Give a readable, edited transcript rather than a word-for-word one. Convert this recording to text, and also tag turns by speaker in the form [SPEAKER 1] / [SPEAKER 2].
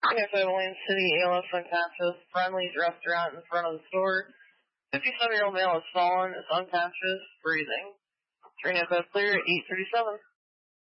[SPEAKER 1] Wayne City, ALS unconscious. Friendly's restaurant in front of the store. 57-year-old male has fallen, is unconscious, breathing. Train code clear at 8:37.